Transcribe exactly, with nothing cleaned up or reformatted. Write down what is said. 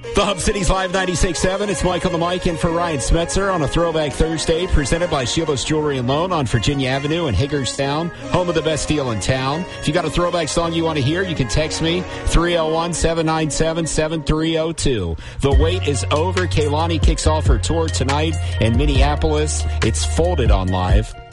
The Hub City's Live ninety-six point seven. It's Mike on the mic in for Ryan Smetzer on a Throwback Thursday presented by Sheila's Jewelry and Loan on Virginia Avenue in Hagerstown, home of the best deal in town. If you got a throwback song you want to hear, you can text me three oh one, seven nine seven, seven three oh two. The wait is over. Kehlani kicks off her tour tonight in Minneapolis. It's Folded on Live.